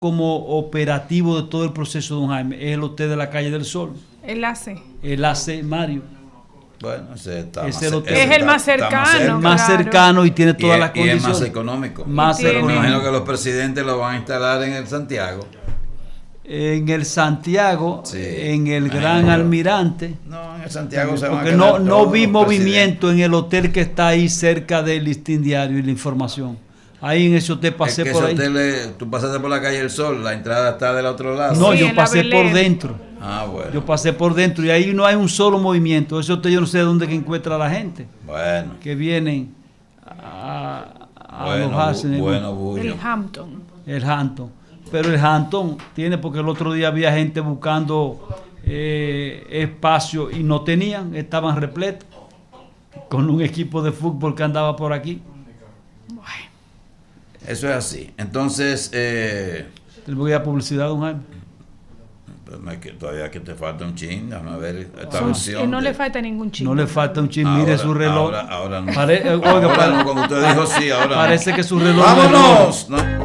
como operativo de todo el proceso, don Jaime, es el hotel de la Calle del Sol. El AC. El AC Mario. Bueno, ese está Es más, el hotel. Es el más cercano. Más Claro. cercano y tiene todas las y es condiciones. más económico. Más Y tiene- Pero me económico. imagino que los presidentes lo van a instalar en el Santiago. En el Santiago, Sí. en el Imagino Gran yo. Almirante. No, en el Santiago se van a Porque quedar no todos vi los movimiento en el hotel que está ahí cerca del Listín Diario y la información. Ahí en ese hotel presidentes. pasé Es que por ahí. ese hotel, tú pasaste por la Calle del Sol, la entrada está del otro lado. No, Sí, yo en la pasé por Belén. dentro. Ah, bueno. Yo pasé por dentro y ahí no hay un solo movimiento. Ese hotel yo no sé dónde que encuentra la gente Bueno. que vienen a Bueno, alojarse en bueno, Bullo. El Hampton. el Hampton. Pero el Hampton tiene, porque el otro día había gente buscando espacio y no tenían, estaban repletos con un equipo de fútbol que andaba por aquí. Eso es así. Entonces, Tenemos que ir a publicidad, don Jaime. pues no es que todavía que te falta un chin, déjame ver esta Son- versión. no de- le falta ningún chico. No le falta un chin, mire su reloj. Ahora no. Oiga, Ahora no, cuando usted dijo sí, ahora no. parece que su reloj. ¡Vámonos! No.